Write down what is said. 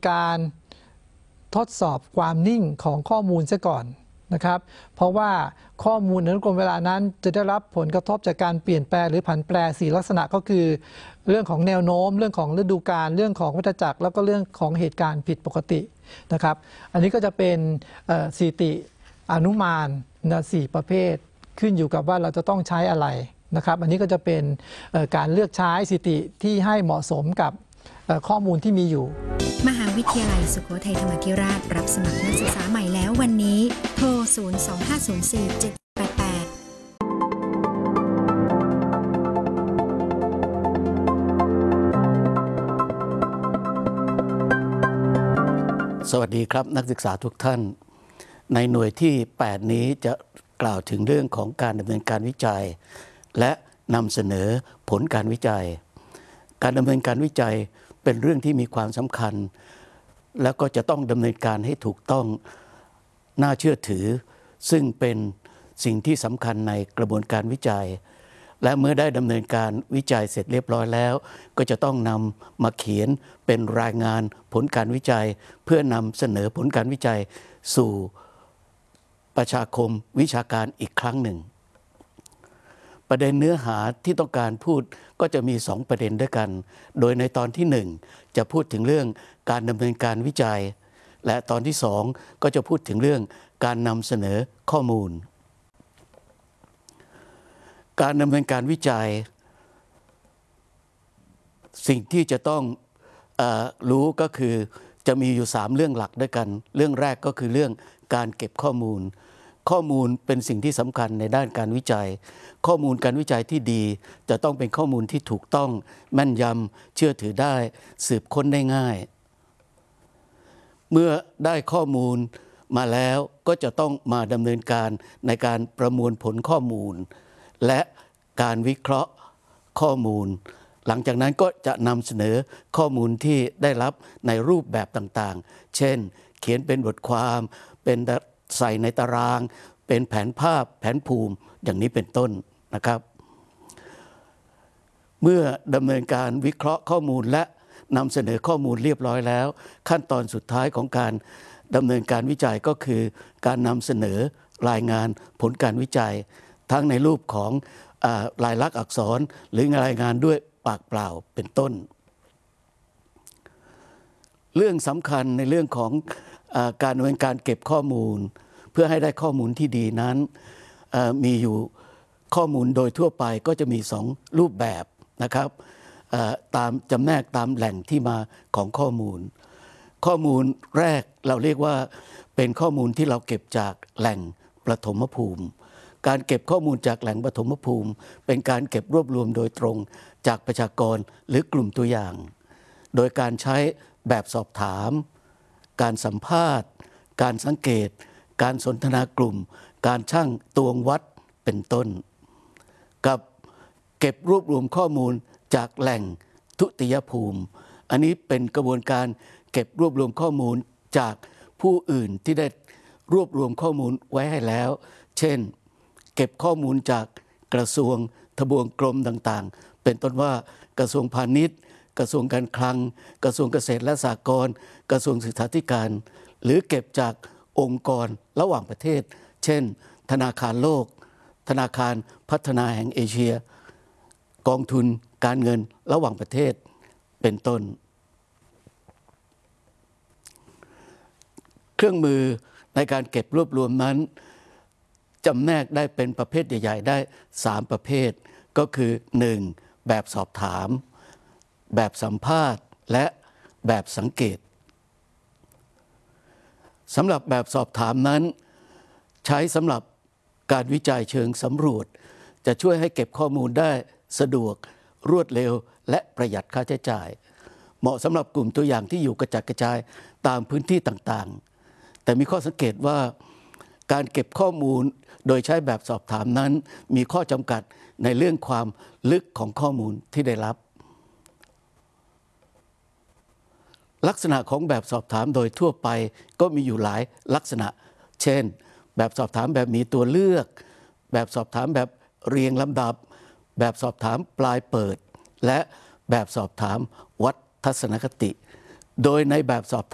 การทดสอบความนิ่งของข้อมูลซะก่อนนะครับเพราะว่าข้อมูลอนุกรมเวลานั้นจะได้รับผลกระทบจากการเปลี่ยนแปลงหรือผันแปร4ลักษณะก็คือเรื่องของแนวโน้มเรื่องของฤดูกาลเรื่องของวัฏจักรแล้วก็เรื่องของเหตุการณ์ผิดปกตินะครับอันนี้ก็จะเป็นสถิติอนุมาน4ประเภทขึ้นอยู่กับว่าเราจะต้องใช้อะไรนะครับอันนี้ก็จะเป็นการเลือกใช้สถิติที่ให้เหมาะสมกับข้อมูลที่มีอยู่มหาวิทยาลัยสุโขทัยธรรมาธิราชรับสมัครนักศึกษาใหม่แล้ววันนี้โทร 025047888 สวัสดีครับนักศึกษาทุกท่านในหน่วยที่ 8 นี้จะกล่าวถึงเรื่องของการดำเนินการวิจัยและนำเสนอผลการวิจัยการดำเนินการวิจัยเป็นเรื่องที่มีความสำคัญแล้วก็จะต้องดำเนินการให้ถูกต้องน่าเชื่อถือซึ่งเป็นสิ่งที่สำคัญในกระบวนการวิจัยและเมื่อได้ดำเนินการวิจัยเสร็จเรียบร้อยแล้วก็จะต้องนำมาเขียนเป็นรายงานผลการวิจัยเพื่อนำเสนอผลการวิจัยสู่ประชาคมวิชาการอีกครั้งหนึ่งประเด็นเนื้อหาที่ต้องการพูดก็จะมี2ประเด็นด้วยกันโดยในตอนที่1จะพูดถึงเรื่องการดำเนินการวิจัยและตอนที่2ก็จะพูดถึงเรื่องการนำเสนอข้อมูลการดำเนินการวิจัยสิ่งที่จะต้องรู้ก็คือจะมีอยู่3เรื่องหลักด้วยกันเรื่องแรกก็คือเรื่องการเก็บข้อมูลเป็นสิ่งที่สำคัญในด้านการวิจัยข้อมูลการวิจัยที่ดีจะต้องเป็นข้อมูลที่ถูกต้องแม่นยำเชื่อถือได้สืบค้นได้ง่ายเมื่อได้ข้อมูลมาแล้วก็จะต้องมาดำเนินการในการประมวลผลข้อมูลและการวิเคราะห์ข้อมูลหลังจากนั้นก็จะนำเสนอข้อมูลที่ได้รับในรูปแบบต่างๆเช่นเขียนเป็นบทความเป็นใส่ในตารางเป็นแผนภาพแผนภูมิอย่างนี้เป็นต้นนะครับเมื่อดำเนินการวิเคราะห์ข้อมูลและนำเสนอข้อมูลเรียบร้อยแล้วขั้นตอนสุดท้ายของการดำเนินการวิจัยก็คือการนำเสนอรายงานผลการวิจัยทั้งในรูปของลายลักษณ์อักษรหรือรายงานด้วยปากเปล่าเป็นต้นเรื่องสำคัญในเรื่องของการดำเนินการเก็บข้อมูลเพื่อให้ได้ข้อมูลที่ดีนั้นมีอยู่ข้อมูลโดยทั่วไปก็จะมี2รูปแบบนะครับตามจำแนกตามแหล่งที่มาของข้อมูลแรกเราเรียกว่าเป็นข้อมูลที่เราเก็บจากแหล่งปฐมภูมิการเก็บข้อมูลจากแหล่งปฐมภูมิเป็นการเก็บรวบรวมโดยตรงจากประชากรหรือกลุ่มตัวอย่างโดยการใช้แบบสอบถามการสัมภาษณ์การสังเกตการสนทนากลุ่มการชั่งตวงวัดเป็นต้นกับเก็บรวบรวมข้อมูลจากแหล่งทุติยภูมิอันนี้เป็นกระบวนการเก็บรวบรวมข้อมูลจากผู้อื่นที่ได้รวบรวมข้อมูลไว้ให้แล้วเช่นเก็บข้อมูลจากกระทรวงทบวงกรมต่างๆเป็นต้นว่ากระทรวงพาณิชย์กระทรวงการคลังกระทรวงเกษตรและสหกรณ์กระทรวงศึกษาธิการหรือเก็บจากองค์กรระหว่างประเทศเช่นธนาคารโลกธนาคารพัฒนาแห่งเอเชียกองทุนการเงินระหว่างประเทศเป็นต้นเครื่องมือในการเก็บรวบรวมนั้นจำแนกได้เป็นประเภทใหญ่ๆได้3ประเภทก็คือ1แบบสอบถามแบบสัมภาษณ์และแบบสังเกตสำหรับแบบสอบถามนั้นใช้สำหรับการวิจัยเชิงสำรวจจะช่วยให้เก็บข้อมูลได้สะดวกรวดเร็วและประหยัดค่าใช้จ่ายเหมาะสำหรับกลุ่มตัวอย่างที่อยู่กระจัดกระจายตามพื้นที่ต่างๆแต่มีข้อสังเกตว่าการเก็บข้อมูลโดยใช้แบบสอบถามนั้นมีข้อจำกัดในเรื่องความลึกของข้อมูลที่ได้รับลักษณะของแบบสอบถามโดยทั่วไปก็มีอยู่หลายลักษณะเช่นแบบสอบถามแบบมีตัวเลือกแบบสอบถามแบบเรียงลำดับแบบสอบถามปลายเปิดและแบบสอบถามวัดทัศนคติโดยในแบบสอบ